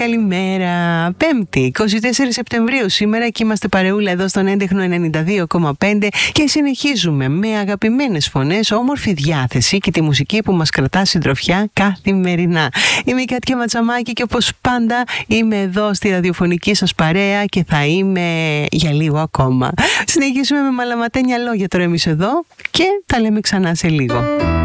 καλημέρα. Πέμπτη, 24 Σεπτεμβρίου σήμερα και είμαστε παρεούλα εδώ στον έντεχνο 92,5 και συνεχίζουμε με αγαπημένες φωνές, όμορφη διάθεση και τη μουσική που μας κρατά συντροφιά καθημερινά. Είμαι η Κάτια Ματσαμάκη και όπως πάντα είμαι εδώ στη ραδιοφωνική σας παρέα και θα είμαι για λίγο ακόμα. Συνεχίζουμε με μαλαματένια λόγια τώρα εμείς εδώ και τα λέμε ξανά σε λίγο.